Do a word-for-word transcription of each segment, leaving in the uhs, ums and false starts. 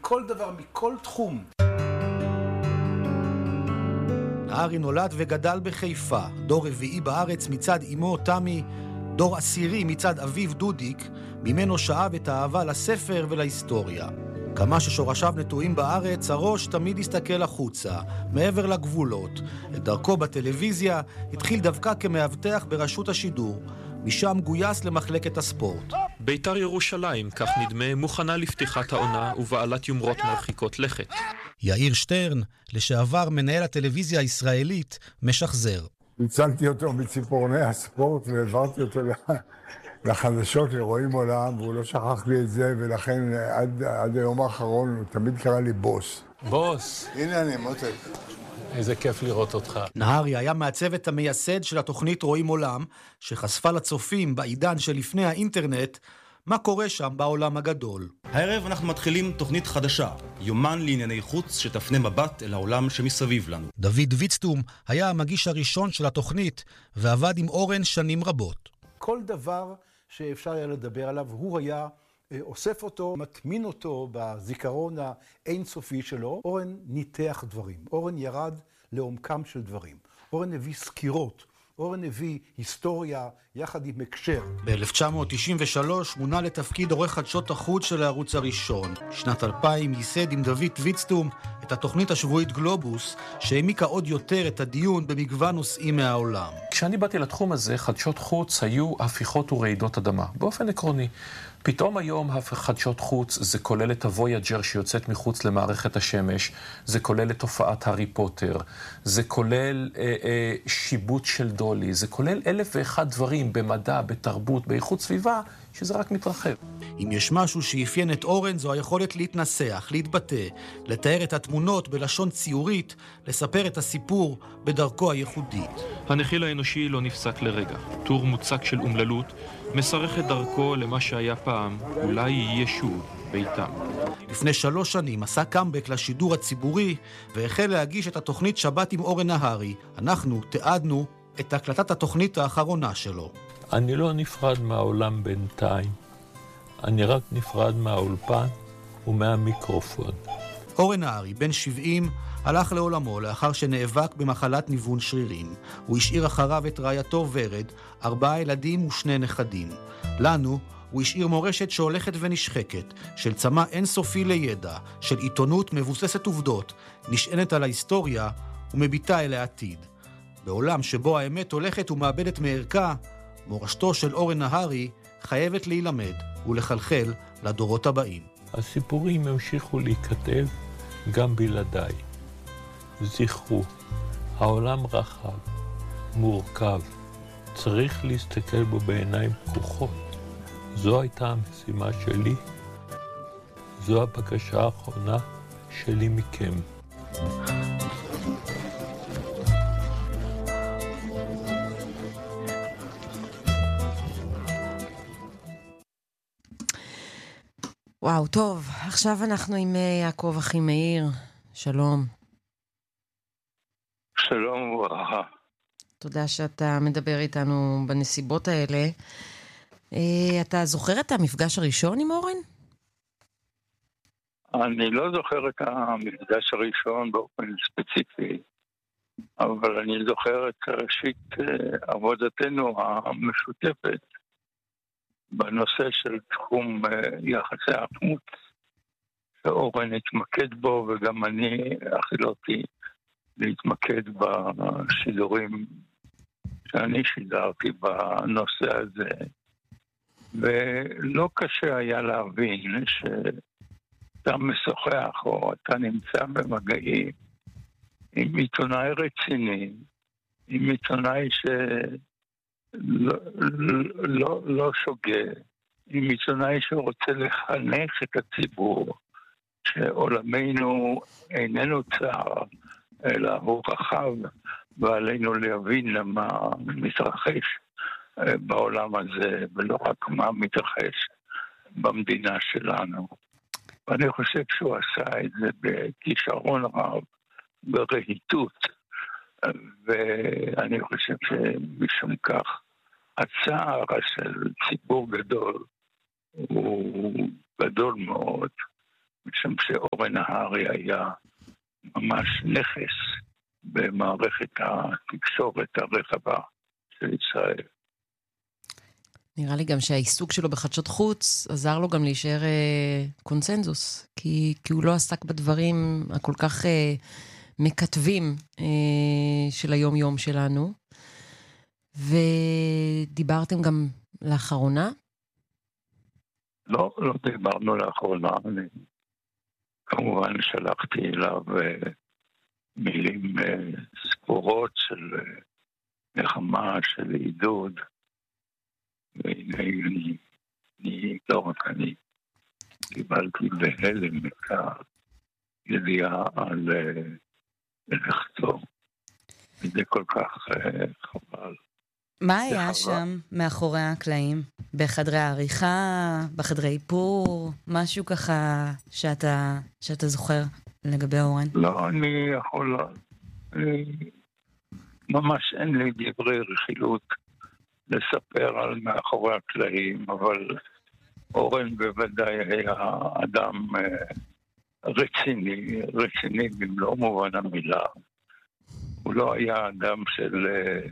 מכל דבר, מכל תחום. נהרי נולד וגדל בחיפה, דור רביעי בארץ מצד אמו תמי, דור עשירי מצד אביו דודיק, ממנו שאב את האהבה לספר ולהיסטוריה. כמה ששורשיו נטועים בארץ, הראש תמיד הסתכל החוצה, מעבר לגבולות. את דרכו בטלוויזיה התחיל דווקא כמאבטח ברשות השידור, משם גויס למחלקת הספורט. ביתר ירושלים, כך נדמה, מוכנה לפתיחת העונה ובעלת יומרות מרחיקות לכת. יאיר שטרן, לשעבר מנהל הטלוויזיה הישראלית, משחזר. הצלתי אותו מציפורני הספורט והעברתי אותו לחדשות, לרואים עולם, והוא לא שכח לי את זה, ולכן עד, עד היום האחרון הוא תמיד קרא לי בוס. בוס. הנה אני, מותק. איזה כיף לראות אותך. נהרי היה מהצוות המייסד של התוכנית רואים עולם, שחשפה לצופים בעידן שלפני האינטרנט, מה קורה שם בעולם הגדול. הערב אנחנו מתחילים תוכנית חדשה, יומן לענייני חוץ שתפנה מבט אל העולם שמסביב לנו. דוד ויצטום היה המגיש הראשון של התוכנית, ועבד עם אורן שנים רבות. כל דבר שאפשר היה לדבר עליו, הוא היה אוסף אותו, מטמין אותו בזיכרון האינסופי שלו. אורן ניתח דברים, אורן ירד לעומקם של דברים, אורן הביא סקירות, אורן הביא היסטוריה יחד עם הקשר. ב-אלף תשע מאות תשעים ושלוש מונה לתפקיד עורך חדשות החוץ של הערוץ הראשון. שנת אלפיים ייסד עם דוד ויצטום את התוכנית השבועית גלובוס, שהעמיקה עוד יותר את הדיון במגוון נושאים מהעולם. כשאני באתי לתחום הזה, חדשות חוץ היו הפיכות ורעידות אדמה. באופן עקרוני, פתאום היום חדשות חוץ זה כולל את הוויג'ר שיוצאת מחוץ למערכת השמש, זה כולל את תופעת הארי פוטר, זה כולל אה, אה, שיבוט של דולי, זה כולל אלף ואחד דברים במדע, בתרבות, באיכות סביבה, שזה רק מתרחב. אם יש משהו שאפיין את אורן, זו היכולת להתנסח, להתבטא, לתאר את התמונות בלשון ציורית, לספר את הסיפור בדרכו הייחודית. הנחיל האנושי לא נפסק לרגע. טור מוצק של אומללות מסרך את דרכו למה שהיה פעם, אולי יהיה שוב ביתם. לפני שלוש שנים עשה קאמבק לשידור הציבורי, והחל להגיש את התוכנית שבת עם אורן נהרי. אנחנו תיעדנו את הקלטת התוכנית האחרונה שלו. אני לא נפרד מהעולם בינתיים. אני רק נפרד מהאולפן ומהמיקרופון. אורן נהרי, בן שבעים, הלך לעולמו לאחר שנאבק במחלת ניוון שרירים. הוא השאיר אחריו את רעייתו ורד, ארבעה ילדים ושני נכדים. לנו הוא השאיר מורשת שהולכת ונשחקת, של צמא אינסופי לידע, של עיתונות מבוססת עובדות, נשענת על ההיסטוריה ומביטה אל העתיד. בעולם שבו האמת הולכת ומאבדת מערכה, מורשתו של אורן נהרי חייבת להילמד ולחלחל לדורות הבאים. הסיפורים המשיכו להיכתב גם בלעדיי. זכרו, העולם רחב, מורכב, צריך להסתכל בו בעיניים פקוחות. זו הייתה המשימה שלי, זו הבקשה האחרונה שלי מכם. וואו, טוב, עכשיו אנחנו עם יעקב אחימאיר. שלום. שלום וברכה. תודה שאתה מדבר איתנו בנסיבות האלה. אתה זוכר את המפגש הראשון עם אורן? אני לא זוכר את המפגש הראשון באופן ספציפי, אבל אני זוכר את ראשית עבודתנו המשותפת בנושא של תחום יחסי החוץ, שאורן התמקד בו וגם אני החלטתי להתמקד בשידורים שאני שידרתי בנושא הזה. ולא קשה היה להבין שאתה משוחח או אתה נמצא במגעים עם עיתונאי רציני, עם עיתונאי שלא לא, לא שוגה, עם עיתונאי שרוצה לחנך את הציבור, שעולמנו איננו צר, אלא הוא רחב, ועלינו להבין למה מתרחש בעולם הזה, ולא רק מה מתרחש במדינה שלנו. ואני חושב שהוא עשה את זה בכישרון רב, ברהיטות, ואני חושב שמשום כך הצער של ציבור גדול הוא גדול מאוד, משום שאורן נהרי היה ממש נכס במערכת התקשורת הרחבה של ישראל. נראה לי גם שהעיסוק שלו בחדשות חוץ עזר לו גם להישאר אה, קונסנזוס, כי, כי הוא לא עסק בדברים הכל כך אה, מקטבים אה, של היום-יום שלנו. ודיברתם גם לאחרונה? לא, לא דיברנו לאחרונה. אני כמובן שלחתי אליו אה, מילים אה, ספורות של אה, נחמה, של עידוד. והנה אני, אני, לא רק אני, קיבלתי בהלם את הידיעה על לכתו. וזה כל כך חבל. מה היה שם מאחורי הקלעים? בחדרי העריכה, בחדרי איפור, משהו ככה שאתה, שאתה זוכר לגבי אורן? לא, אני יכול... אני, ממש אין לי דברי רכילות לספר על מאחורי הקלעים, אבל אורן בוודאי היה אדם רציני, רציני במלוא מובן המילה. הוא לא היה אדם של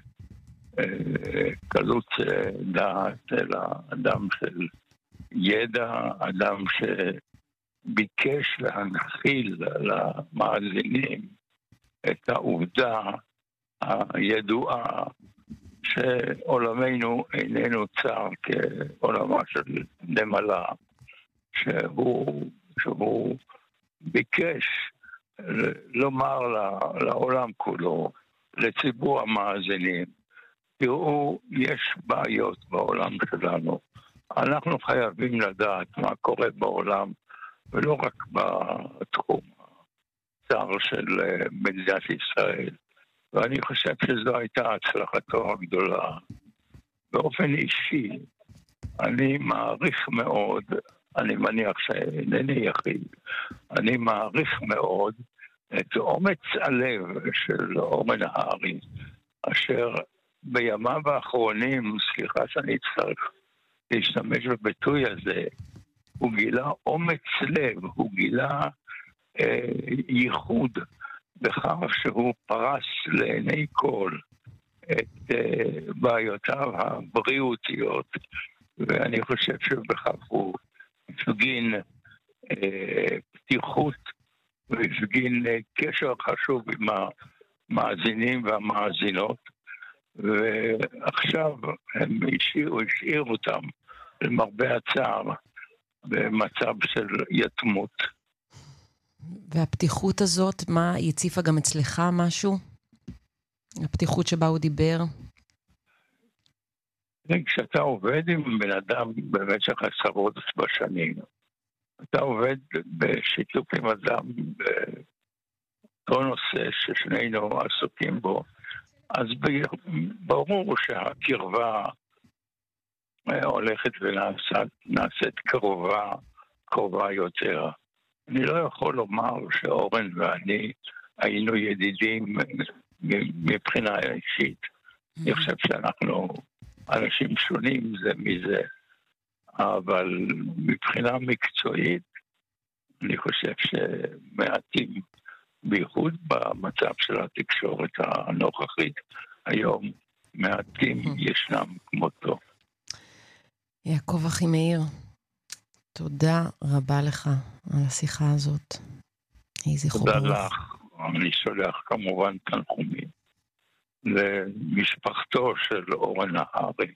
קלות דעת, אלא אדם של ידע, אדם שביקש להנחיל למאזינים את העובדה הידועה שעולמנו איננו צר כעולמה של נמלה, שהוא, שהוא ביקש לומר לעולם כולו, לציבור המאזינים, תראו, יש בעיות בעולם שלנו. אנחנו חייבים לדעת מה קורה בעולם, ולא רק בתחום הצר של מדינת ישראל. ואני חושב שזו הייתה הצלחתו הגדולה. באופן אישי, אני מעריך מאוד, אני מניח שאינני יחיד, אני מעריך מאוד את אומץ הלב של אורן נהרי, אשר בימיו האחרונים, סליחה שאני צריך להשתמש בביטוי הזה, הוא גילה אומץ לב, הוא גילה אה, ייחוד, בכך שהוא פרס לעיני כל את uh, בעיותיו הבריאותיות, ואני חושב שבכך הוא הפגין uh, פתיחות והפגין uh, קשר חשוב עם המאזינים והמאזינות, ועכשיו הם השאירו, השאירו אותם למרבה הצער במצב של יתמות. והפתיחות הזאת, מה, היא הציפה גם אצלך משהו? הפתיחות שבה הוא דיבר? כשאתה עובד עם בן אדם במשך עשרות בשנים, אתה עובד בשיתוף עם אדם באותו נושא ששנינו עסוקים בו, אז ברור שהקרבה הולכת ונעשית קרובה, קרובה יותר. אני לא יכול לומר שאורן ואני היינו ידידים מבחינה אישית. אני חושב שאנחנו אנשים שונים זה מזה, אבל מבחינה מקצועית, אני חושב שמעטים, בייחוד במצב של התקשורת הנוכחית היום, מעטים ישנם כמותו. יעקב אחימאיר, תודה רבה לך על השיחה הזאת. איזה חובר. תודה לך. אני שולח כמובן תנחומים למשפחתו של אורן נהרי,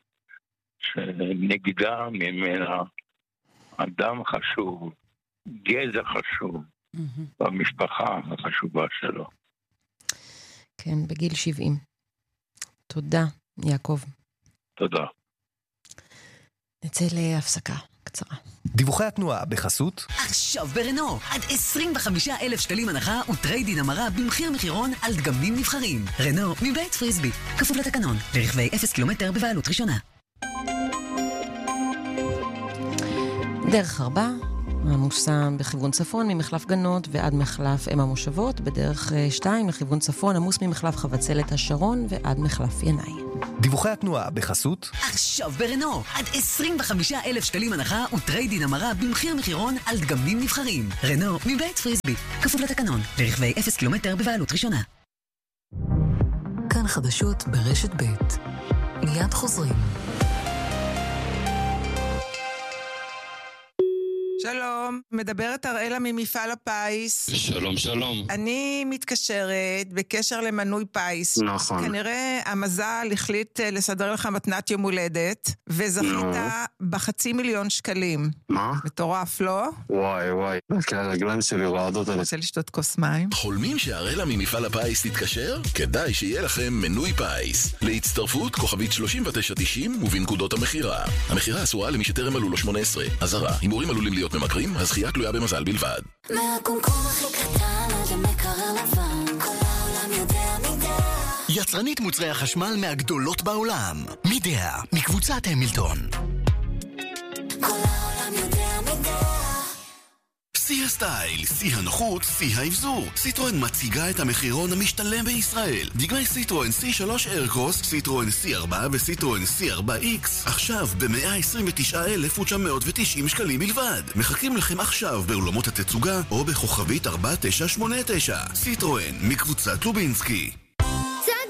שנגדה ממנה אדם חשוב, גזע חשוב, mm-hmm. במשפחה החשובה שלו. כן, בגיל שבעים. תודה, יעקב. תודה. נצא להפסקה קצרה. דיווחי התנועה בחסות עכשיו ברנו, עד עשרים וחמישה אלף שקלים הנחה וטריידין המרה במחיר מחירון על דגמים נבחרים. רנו מבית פריסבי, כפוף לתקנון, לרכבי אפס קילומטר בבעלות ראשונה. דרך ארבע, עמוסה בכיוון צפון ממחלף גנות ועד מחלף אם המושבות, בדרך שתיים לכיוון צפון עמוס ממחלף חבצלת השרון ועד מחלף ינאי. דיווחי התנועה בחסות עכשיו ברנו, עד עשרים וחמישה אלף שקלים הנחה וטריידין המרה במחיר מחירון על דגמים נבחרים. רנו מבית פריסבי, כפוף לתקנון, לרכבי אפס קילומטר בבעלות ראשונה. כאן חדשות ברשת ב' מיד חוזרים. שלום, מדברת אראלה ממפעל הפיס. שלום, שלום. אני מתקשרת בקשר למנוי פיס. נכון. כנראה המזל החליט לסדר לך מתנת יום הולדת, וזכית בחצי מיליון שקלים. מה? מטורף, לא? וואי, וואי. כי הרגליים שלי רעדות עליי. רוצה לשתות כוס מים? חולמים שאראלה ממפעל הפיס תתקשר? כדאי שיהיה לכם מנוי פיס. להצטרפות כוכבית שלושים ותשע תשעים ובנקודות המחירה. המחירה אסורה למי שטרם מלאו לו שמונה עשרה. אזהרה, הימורים עלולים להיות ממכרים, הזכייה תלויה במזל בלבד. מהקומקום הכי קטן עד המקרר לבן, כל העולם יודע מידע. יצרנית מוצרי החשמל מהגדולות בעולם. מידע, מקבוצת המילטון. כל העולם יודע מידע. שיא הסטייל, שיא הנוחות, שיא האבזור. סיטרואן מציגה את המחירון המשתלם בישראל. דגמי סיטרואן סי שלוש איירקרוס, סיטרואן סי ארבע וסיטרואן סי ארבע איקס. עכשיו ב-מאה עשרים ותשעה אלף ותשע מאות ותשעים שקלים בלבד. מחכים לכם עכשיו באולמות התצוגה או בכוכבית ארבע תשע שמונה תשע. סיטרואן, מקבוצת לובינסקי.